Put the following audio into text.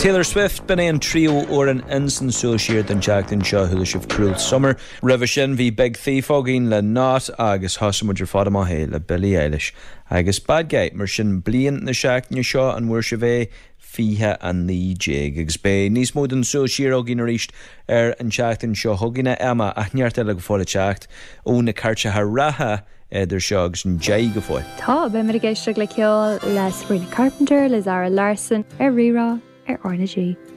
Taylor Swift ben an trio or an instant associate than Jack and Shaw who of Cruel Summer. Revishin v Big Thief ogin le not agus Hossamudger Fadama he le Billie Eilish. Agus Bad Guy Mershin Blian na Shack and Shaw and Worshave Fiha and the Jigs Bay. Nis Moden so sheer ogin reached and Jack and Shaw hogina Emma Ahnyartelig for the Chacht own a Karcha Haraha. Der shogs and jay gefoy. Tá be mar a geiste le ceol le Sabrina Carpenter, le Zara Larson, Rira, Orna G.